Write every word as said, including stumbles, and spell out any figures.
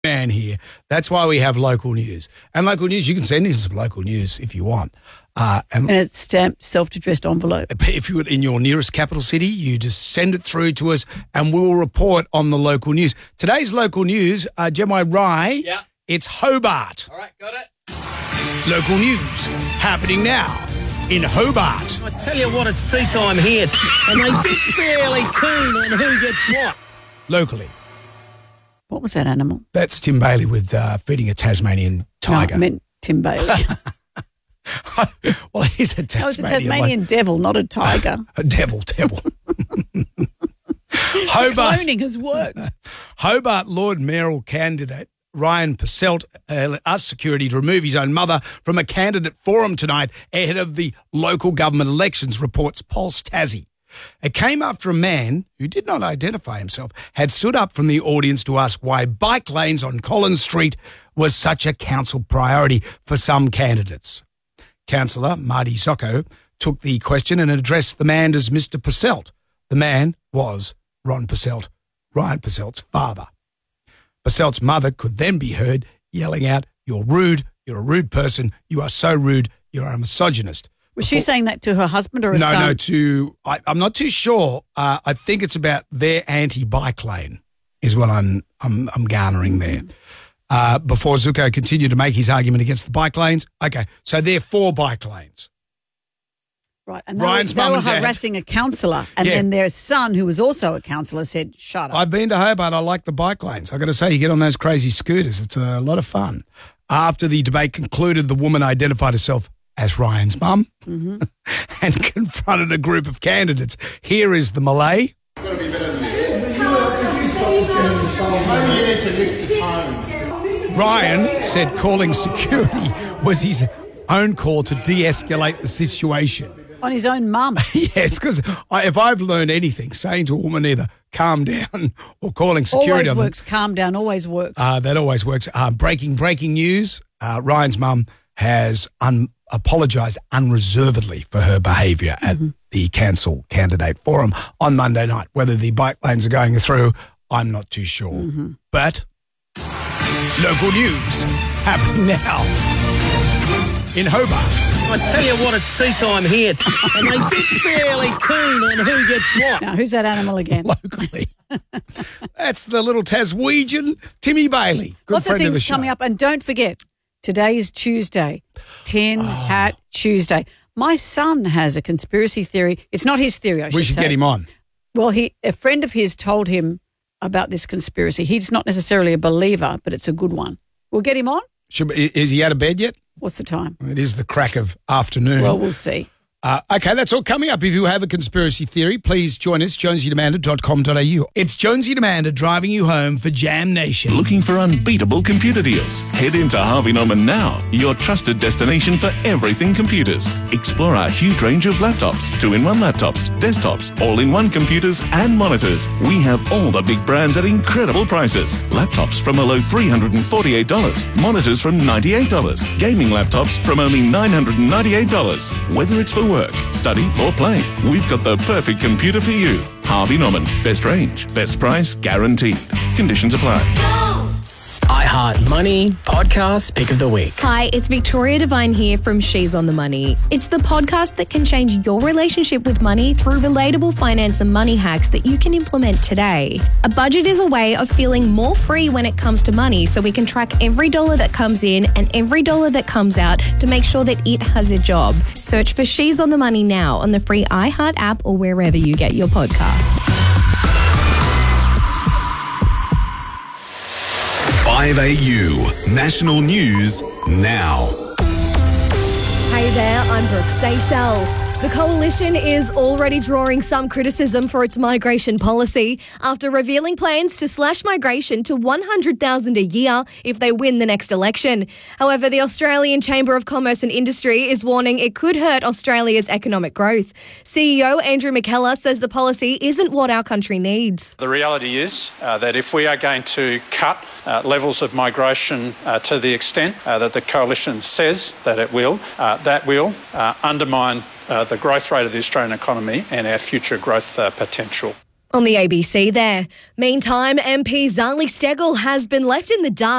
man here. That's why we have local news. And local news, you can send in some local news if you want. Uh, and, and it's stamped, self-addressed envelope. If you're in your nearest capital city, you just send it through to us and we'll report on the local news. Today's local news, uh, Gemini Rye, yeah. It's Hobart. All right, got it. Local news happening now in Hobart. I tell you what, it's tea time here and they get fairly keen on who gets what. Locally. What was that animal? That's Tim Bailey with uh, feeding a Tasmanian tiger. No, I meant Tim Bailey. Well, he's a Tasmanian. No, it's a Tasmanian like, devil, not a tiger. A devil, devil. Hobart. Cloning has worked. Hobart Lord Mayoral candidate Ryan Passelt uh, asked security to remove his own mother from a candidate forum tonight ahead of the local government elections, reports Pulse Tassie. It came after a man who did not identify himself had stood up from the audience to ask why bike lanes on Collins Street was such a council priority for some candidates. Councillor Marty Socko took the question and addressed the man as Mister Passelt. The man was Ron Passelt, Ryan Passelt's father. Passelt's mother could then be heard yelling out, "You're rude, you're a rude person, you are so rude, you're a misogynist." Was she saying that to her husband or her no, son? No, no, to, I, I'm not too sure. Uh, I think it's about their anti-bike lane is what I'm I'm, I'm garnering there. Uh, before Zuko continued to make his argument against the bike lanes. Okay, so they're for bike lanes. Right, and they, Ryan's they mum were and dad. harassing a councillor, and Yeah. then their son, who was also a councillor, said, shut up. I've been to Hobart. I like the bike lanes. I've got to say, you get on those crazy scooters. It's a lot of fun. After the debate concluded, the woman identified herself as Ryan's mum mm-hmm. and confronted a group of candidates. Here is the Malay. Ryan said calling security was his own call to de-escalate the situation. On his own mum. Yes, because if I've learned anything, saying to a woman either calm down or calling security Always on them, works. Calm down. Always works. Uh, that always works. Uh, breaking breaking news. Uh, Ryan's mum has un- apologised unreservedly for her behaviour at mm-hmm. the council candidate forum on Monday night. Whether the bike lanes are going through, I'm not too sure. Mm-hmm. But local news happening now in Hobart. I tell you what, it's tea time here and they get fairly keen on who gets what. Now, who's that animal again? Locally. That's the little Taswegian Timmy Bailey. Good Lots of friend of the things show. coming up. And don't forget, today is Tuesday, Tin oh. Hat Tuesday. My son has a conspiracy theory. It's not his theory, I should say. We should say. get him on. Well, he a friend of his told him about this conspiracy. He's not necessarily a believer, but it's a good one. We'll get him on. Should, is he out of bed yet? What's the time? It is the crack of afternoon. Well, we'll see. Uh, okay, that's all coming up. If you have a conspiracy theory, please join us, jonesy demander dot com dot a u. It's Jonesy Demander driving you home for Jam Nation. Looking for unbeatable computer deals? Head into Harvey Norman now, your trusted destination for everything computers. Explore our huge range of laptops, two-in-one laptops, desktops, all-in-one computers and monitors. We have all the big brands at incredible prices. Laptops from a low three hundred forty-eight dollars, monitors from ninety-eight dollars, gaming laptops from only nine hundred ninety-eight dollars. Whether it's for work, study or play, we've got the perfect computer for you. Harvey Norman. Best range, best price, guaranteed. Conditions apply. iHeart Money Podcast Pick of the Week. Hi, it's Victoria Devine here from She's on the Money. It's the podcast that can change your relationship with money through relatable finance and money hacks that you can implement today. A budget is a way of feeling more free when it comes to money, so we can track every dollar that comes in and every dollar that comes out to make sure that it has a job. Search for She's on the Money now on the free iHeart app or wherever you get your podcasts. five A U National News now. Hey there, I'm Brooke Seychelles. The Coalition is already drawing some criticism for its migration policy after revealing plans to slash migration to one hundred thousand a year if they win the next election. However, the Australian Chamber of Commerce and Industry is warning it could hurt Australia's economic growth. C E O Andrew McKellar says the policy isn't what our country needs. The reality is uh, that if we are going to cut uh, levels of migration uh, to the extent uh, that the Coalition says that it will, uh, that will uh, undermine Uh, the growth rate of the Australian economy and our future growth uh, potential. On the A B C there. Meantime, M P Zali Steggall has been left in the dark